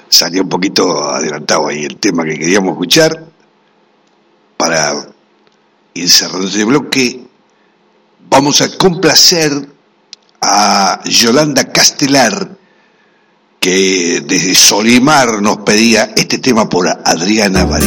salió un poquito adelantado ahí el tema que queríamos escuchar. Para ir cerrando este bloque, vamos a complacer a Yolanda Castelar, que desde Solimar nos pedía este tema por Adriana Varela.